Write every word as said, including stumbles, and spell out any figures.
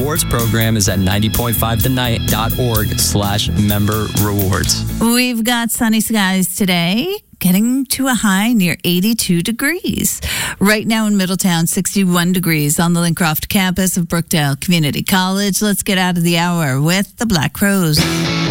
rewards program is at ninety point five the night dot org slash member rewards. We've got sunny skies today, getting to a high near eighty-two degrees. Right now in Middletown, sixty-one degrees on the Lincroft campus of Brookdale Community College. Let's get out of the hour with the Black Crowes.